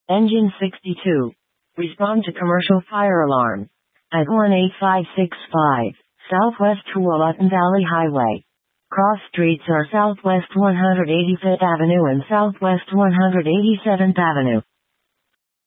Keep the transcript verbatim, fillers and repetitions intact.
Engine sixty-two. Respond to commercial fire alarm. At one eight five six five, Southwest Tualatin Valley Highway. Cross streets are Southwest one hundred eighty-fifth Avenue and Southwest one hundred eighty-seventh Avenue.